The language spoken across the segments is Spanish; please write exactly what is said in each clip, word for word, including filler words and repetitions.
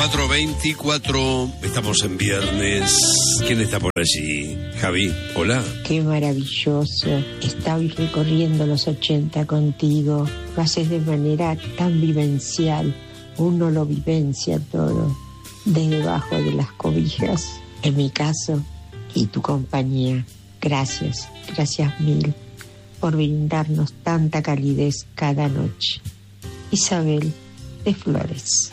cuatro veinticuatro, estamos en viernes. ¿Quién está por allí? Javi, hola. Qué maravilloso. Estoy recorriendo los ochenta contigo. Lo haces de manera tan vivencial. Uno lo vivencia todo, desde debajo de las cobijas. En mi caso, y tu compañía. Gracias, gracias mil por brindarnos tanta calidez cada noche. Isabel de Flores.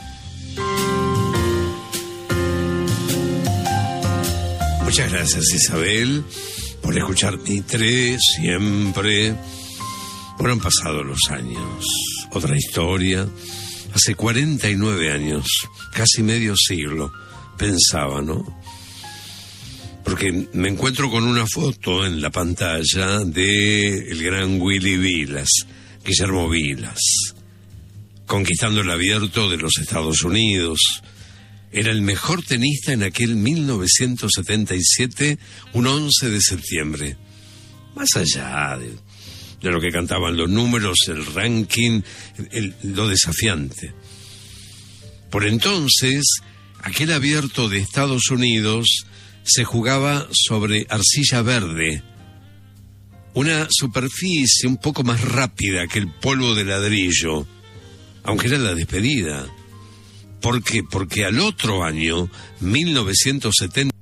Muchas gracias, Isabel, por escuchar Mitre siempre. Bueno, han pasado los años. Otra historia. Hace cuarenta y nueve años, casi medio siglo, pensaba, ¿no? Porque me encuentro con una foto en la pantalla de el gran Willy Vilas, Guillermo Vilas, conquistando el abierto de los Estados Unidos. Era el mejor tenista en aquel mil novecientos setenta y siete, un once de septiembre. Más allá de, de lo que cantaban los números, el ranking, el, lo desafiante. Por entonces, aquel abierto de Estados Unidos se jugaba sobre arcilla verde, una superficie un poco más rápida que el polvo de ladrillo, aunque era la despedida. ¿Por qué? Porque al otro año, mil novecientos setenta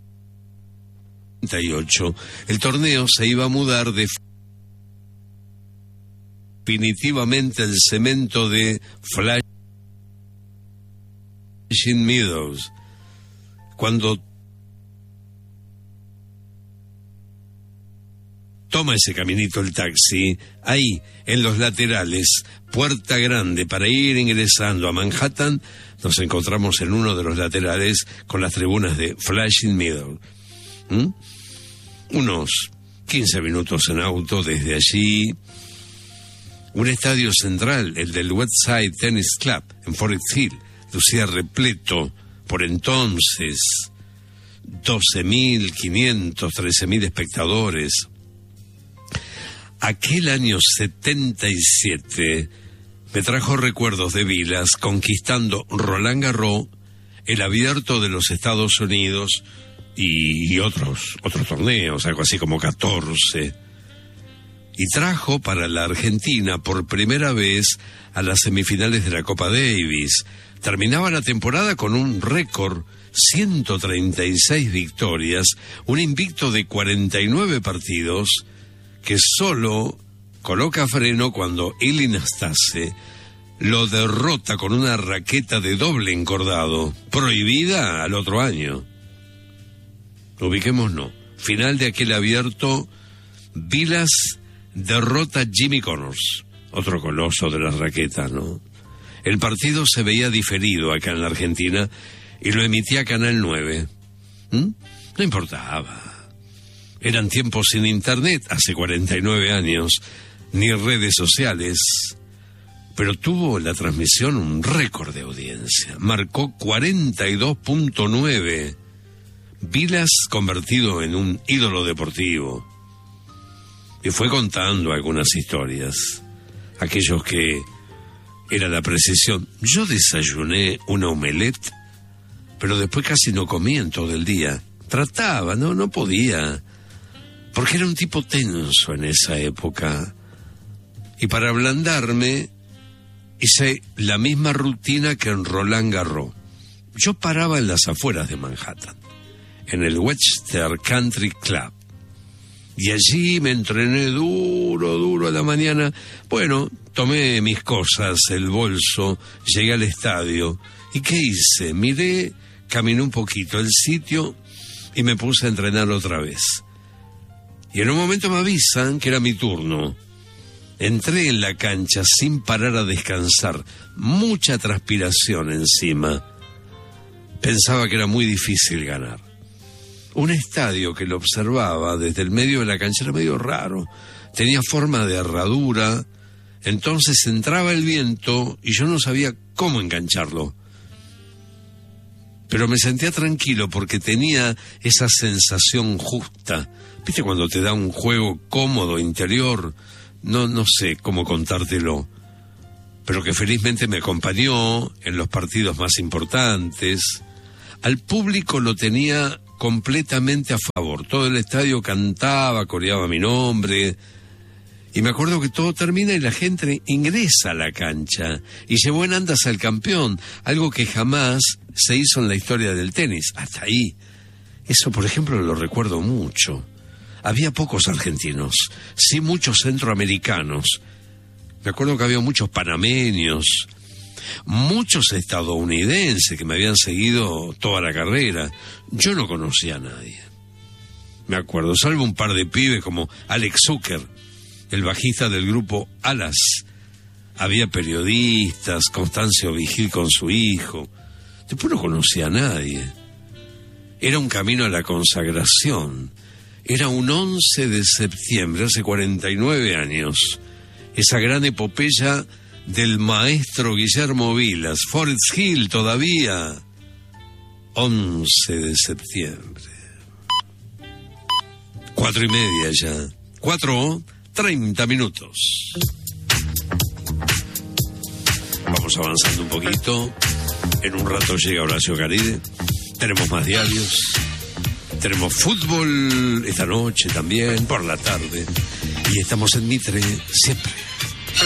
y ocho, el torneo se iba a mudar definitivamente al cemento de Flushing Meadows. Cuando toma ese caminito el taxi, ahí, en los laterales, puerta grande para ir ingresando a Manhattan, nos encontramos en uno de los laterales con las tribunas de Flushing Meadows. ¿Mm? Unos quince minutos en auto desde allí. Un estadio central, el del Westside Tennis Club, en Forest Hill, lucía repleto por entonces doce mil quinientos, trece mil espectadores. Aquel año setenta y siete me trajo recuerdos de Vilas conquistando Roland Garros, el abierto de los Estados Unidos y, y otros, otros torneos, algo así como catorce. Y trajo para la Argentina por primera vez a las semifinales de la Copa Davis. Terminaba la temporada con un récord, ciento treinta y seis victorias, un invicto de cuarenta y nueve partidos, que solo coloca freno cuando Ilie Nastase lo derrota con una raqueta de doble encordado, prohibida al otro año. Ubiquémonos, final de aquel abierto, Vilas derrota a Jimmy Connors, otro coloso de las raquetas, ¿no? El partido se veía diferido acá en la Argentina y lo emitía Canal nueve. ¿Mm? No importaba. Eran tiempos sin internet, hace cuarenta y nueve años, ni redes sociales, pero tuvo la transmisión un récord de audiencia. Marcó cuarenta y dos punto nueve. Vilas convertido en un ídolo deportivo. Y fue contando algunas historias. Aquellos que era la precisión. Yo desayuné una omelette, pero después casi no comí en todo el día. Trataba, no, no podía. Porque era un tipo tenso en esa época. Y para ablandarme, hice la misma rutina que en Roland Garros. Yo paraba en las afueras de Manhattan, en el Webster Country Club. Y allí me entrené duro, duro a la mañana. Bueno, tomé mis cosas, el bolso, llegué al estadio. ¿Y qué hice? Miré, caminé un poquito el sitio y me puse a entrenar otra vez. Y en un momento me avisan que era mi turno. Entré en la cancha sin parar a descansar, mucha transpiración encima. Pensaba que era muy difícil ganar. Un estadio que lo observaba desde el medio de la cancha era medio raro. Tenía forma de herradura, entonces entraba el viento y yo no sabía cómo engancharlo. Pero me sentía tranquilo porque tenía esa sensación justa. ¿Viste cuando te da un juego cómodo, interior? No, no sé cómo contártelo. pero que felizmente me acompañó en los partidos más importantes. Al público lo tenía completamente a favor. Todo el estadio cantaba, coreaba mi nombre. Y me acuerdo que todo termina y la gente ingresa a la cancha y llevó en andas al campeón, algo que jamás se hizo en la historia del tenis, hasta ahí. Eso, por ejemplo, lo recuerdo mucho. Había pocos argentinos, sí muchos centroamericanos. Me acuerdo que había muchos panameños, muchos estadounidenses que me habían seguido toda la carrera. Yo no conocía a nadie. Me acuerdo, salvo un par de pibes como Alex Zucker, el bajista del grupo Alas. Había periodistas, Constancio Vigil con su hijo. Después no conocía a nadie. Era un camino a la consagración. Era un once de septiembre, hace cuarenta y nueve años. Esa gran epopeya del maestro Guillermo Vilas. Forest Hill todavía. once de septiembre. Cuatro y media ya. Cuatro... treinta minutos. Vamos avanzando un poquito. En un rato llega Horacio Caride. Tenemos más diarios. Tenemos fútbol esta noche también, por la tarde. Y estamos en Mitre siempre.